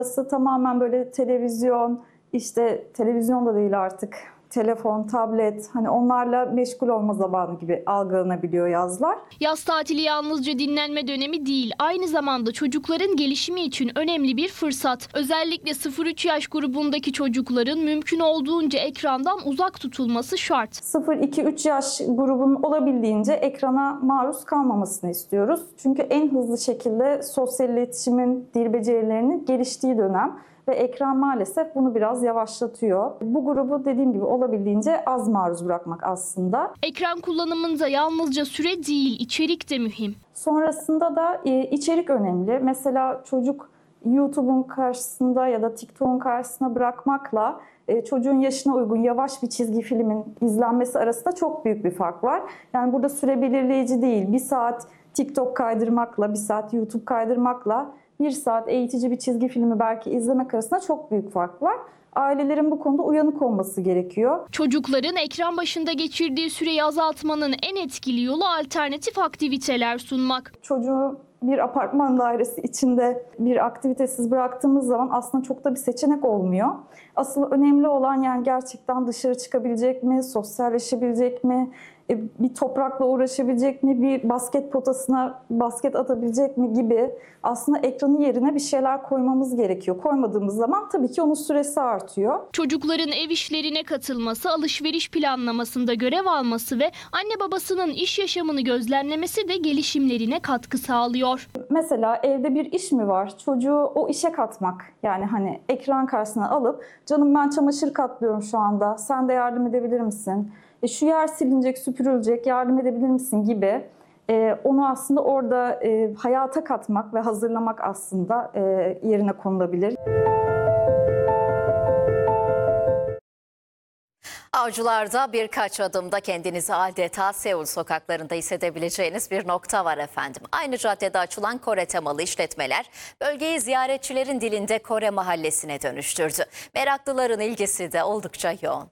Burası tamamen böyle televizyon, işte televizyon da değil artık, telefon, tablet, hani onlarla meşgul olma zamanı gibi algılanabiliyor yazlar. Yaz tatili yalnızca dinlenme dönemi değil, aynı zamanda çocukların gelişimi için önemli bir fırsat. Özellikle 0-3 yaş grubundaki çocukların mümkün olduğunca ekrandan uzak tutulması şart. 0-2-3 yaş grubunun olabildiğince ekrana maruz kalmamasını istiyoruz. Çünkü en hızlı şekilde sosyal iletişimin, dil becerilerinin geliştiği dönem. Ve ekran maalesef bunu biraz yavaşlatıyor. Bu grubu dediğim gibi olabildiğince az maruz bırakmak aslında. Ekran kullanımında yalnızca süre değil, içerik de mühim. Sonrasında da içerik önemli. Mesela çocuk YouTube'un karşısında ya da TikTok'un karşısına bırakmakla çocuğun yaşına uygun yavaş bir çizgi filmin izlenmesi arasında çok büyük bir fark var. Yani burada süre belirleyici değil. 1 saat TikTok kaydırmakla, 1 saat YouTube kaydırmakla 1 saat eğitici bir çizgi filmi belki izlemek arasında çok büyük fark var. Ailelerin bu konuda uyanık olması gerekiyor. Çocukların ekran başında geçirdiği süreyi azaltmanın en etkili yolu alternatif aktiviteler sunmak. Çocuğu bir apartman dairesi içinde bir aktivitesiz bıraktığımız zaman aslında çok da bir seçenek olmuyor. Asıl önemli olan yani gerçekten dışarı çıkabilecek mi, sosyalleşebilecek mi, bir toprakla uğraşabilecek mi, bir basket potasına basket atabilecek mi gibi aslında ekranın yerine bir şeyler koymamız gerekiyor. Koymadığımız zaman tabii ki onun süresi artıyor. Çocukların ev işlerine katılması, alışveriş planlamasında görev alması ve anne babasının iş yaşamını gözlemlemesi de gelişimlerine katkı sağlıyor. Mesela evde bir iş mi var? Çocuğu o işe katmak. Yani hani ekran karşısına alıp canım ben çamaşır katlıyorum şu anda. Sen de yardım edebilir misin? Şu yer silinecek, süpürülecek, yardım edebilir misin gibi onu aslında orada hayata katmak ve hazırlamak aslında yerine konulabilir. Avcılar'da birkaç adımda kendinizi adeta Seul sokaklarında hissedebileceğiniz bir nokta var efendim. Aynı caddede açılan Kore temalı işletmeler bölgeyi ziyaretçilerin dilinde Kore mahallesine dönüştürdü. Meraklıların ilgisi de oldukça yoğun.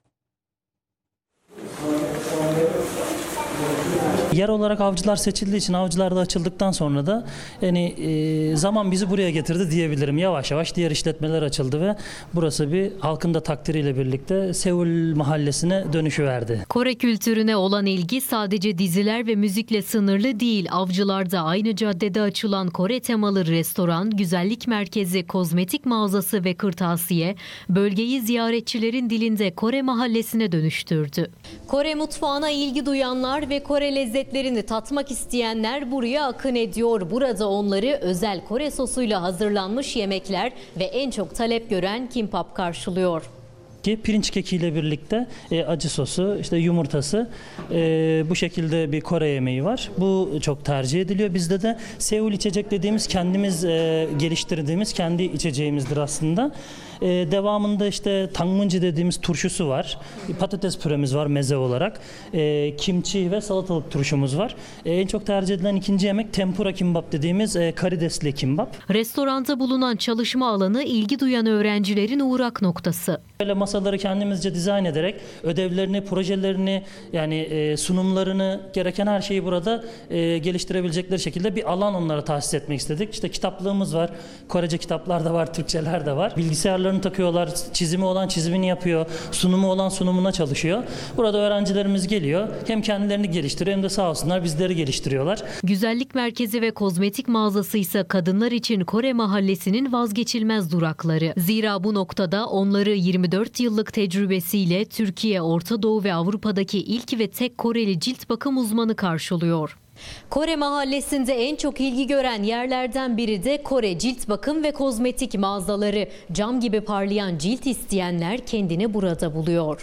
Yer olarak Avcılar seçildiği için Avcılar'da açıldıktan sonra da yani zaman bizi buraya getirdi diyebilirim. Yavaş yavaş diğer işletmeler açıldı ve burası bir halkın da takdiriyle birlikte Seul mahallesine dönüşüverdi. Kore kültürüne olan ilgi sadece diziler ve müzikle sınırlı değil. Avcılar'da aynı caddede açılan Kore temalı restoran, güzellik merkezi, kozmetik mağazası ve kırtasiye bölgeyi ziyaretçilerin dilinde Kore mahallesine dönüştürdü. Kore mutfağına ilgi duyanlar ve Kore lezzetlerini tatmak isteyenler buraya akın ediyor. Burada onları özel Kore sosuyla hazırlanmış yemekler ve en çok talep gören kimbap karşılıyor. Pirinç kekiyle birlikte acı sosu, işte yumurtası, bu şekilde bir Kore yemeği var. Bu çok tercih ediliyor. Bizde de Seul içecek dediğimiz kendimiz geliştirdiğimiz kendi içeceğimizdir aslında. Devamında işte tangmunji dediğimiz turşusu var. Patates püremiz var meze olarak. Kimchi ve salatalık turşumuz var. En çok tercih edilen ikinci yemek tempura kimbap dediğimiz karidesli kimbap. Restoranda bulunan çalışma alanı ilgi duyan öğrencilerin uğrak noktası. Böyle masaları kendimizce dizayn ederek ödevlerini, projelerini yani sunumlarını gereken her şeyi burada geliştirebilecekleri şekilde bir alan onlara tahsis etmek istedik. İşte kitaplığımız var. Korece kitaplar da var, Türkçeler de var. Bilgisayarlarını takıyorlar, çizimi olan çizimini yapıyor, sunumu olan sunumuna çalışıyor. Burada öğrencilerimiz geliyor. Hem kendilerini geliştiriyor hem de sağ olsunlar bizleri geliştiriyorlar. Güzellik merkezi ve kozmetik mağazası ise kadınlar için Kore mahallesinin vazgeçilmez durakları. Zira bu noktada onları 24 yıllık tecrübesiyle Türkiye, Orta Doğu ve Avrupa'daki ilk ve tek Koreli cilt bakım uzmanı karşılıyor. Kore mahallesinde en çok ilgi gören yerlerden biri de Kore cilt bakım ve kozmetik mağazaları. Cam gibi parlayan cilt isteyenler kendini burada buluyor.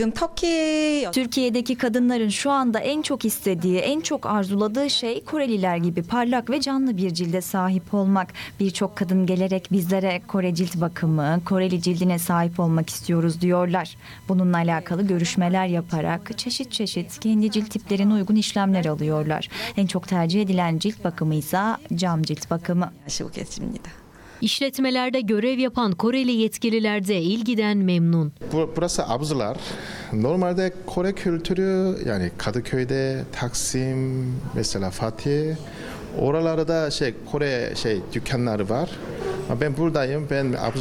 Türkiye'deki kadınların şu anda en çok istediği, en çok arzuladığı şey Koreliler gibi parlak ve canlı bir cilde sahip olmak. Birçok kadın gelerek bizlere Kore cilt bakımı, Koreli cildine sahip olmak istiyoruz diyorlar. Bununla alakalı görüşmeler yaparak çeşit çeşit kendi cilt tiplerine uygun işlemler alıyorlar. En çok tercih edilen cilt bakımı ise cam cilt bakımı. İşletmelerde görev yapan Koreli yetkililer de ilgiden memnun. Burası Avcılar. Normalde Kore kültürü yani Kadıköy'de, Taksim, mesela Fatih oralarda Kore dükkanları var. Ben buradayım. Ben